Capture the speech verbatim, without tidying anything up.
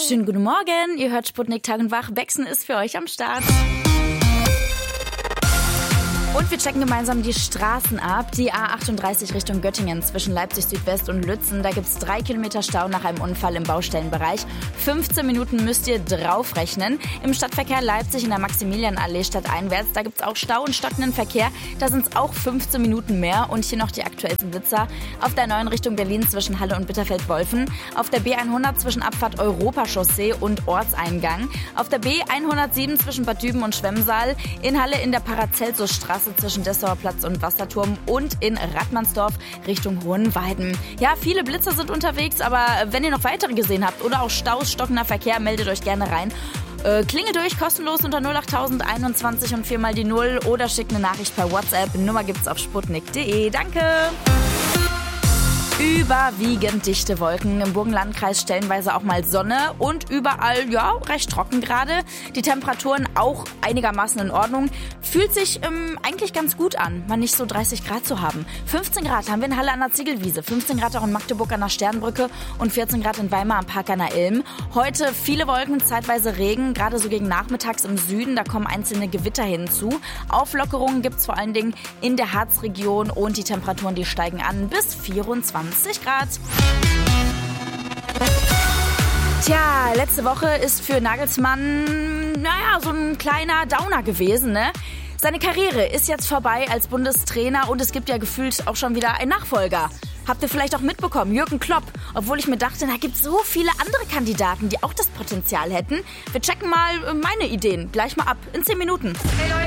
Schönen guten Morgen, ihr hört Sputnik Tag und Wach. Bexen ist für euch am Start. Und wir checken gemeinsam die Straßen ab. Die A achtunddreißig Richtung Göttingen zwischen Leipzig Südwest und Lützen. Da gibt's drei Kilometer Stau nach einem Unfall im Baustellenbereich. fünfzehn Minuten müsst ihr draufrechnen. Im Stadtverkehr Leipzig in der Maximilianallee stadteinwärts. Da gibt's auch Stau und stockenden Verkehr. Da sind's auch fünfzehn Minuten mehr. Und hier noch die aktuellsten Blitzer. Auf der neuen Richtung Berlin zwischen Halle und Bitterfeld-Wolfen. Auf der B hundert zwischen Abfahrt Europachaussee und Ortseingang. Auf der B hundertsieben zwischen Bad Düben und Schwemmsaal. In Halle in der Paracelsusstraße zwischen Dessauer Platz und Wasserturm und in Rattmannsdorf Richtung Hohenweiden. Ja, viele Blitzer sind unterwegs, aber wenn ihr noch weitere gesehen habt oder auch Staus, stockender Verkehr, meldet euch gerne rein. Äh, klingelt durch, kostenlos unter null acht null null einundzwanzig und viermal die null oder schickt eine Nachricht per WhatsApp. Nummer gibt's auf sputnik punkt de. Danke! Überwiegend dichte Wolken, im Burgenlandkreis stellenweise auch mal Sonne und überall, ja, recht trocken gerade. Die Temperaturen auch einigermaßen in Ordnung. Fühlt sich ähm, eigentlich ganz gut an, mal nicht so dreißig Grad zu haben. fünfzehn Grad haben wir in Halle an der Ziegelwiese, fünfzehn Grad auch in Magdeburg an der Sternbrücke und vierzehn Grad in Weimar am Park an der Ilm. Heute viele Wolken, zeitweise Regen, gerade so gegen nachmittags im Süden, da kommen einzelne Gewitter hinzu. Auflockerungen gibt's vor allen Dingen in der Harzregion und die Temperaturen, die steigen an bis vierundzwanzig Grad. Tja, letzte Woche ist für Nagelsmann, naja, so ein kleiner Downer gewesen, ne? Seine Karriere ist jetzt vorbei als Bundestrainer und es gibt ja gefühlt auch schon wieder einen Nachfolger. Habt ihr vielleicht auch mitbekommen, Jürgen Klopp. Obwohl ich mir dachte, da gibt es so viele andere Kandidaten, die auch das Potenzial hätten. Wir checken mal meine Ideen gleich mal ab in zehn Minuten. Hey Leute.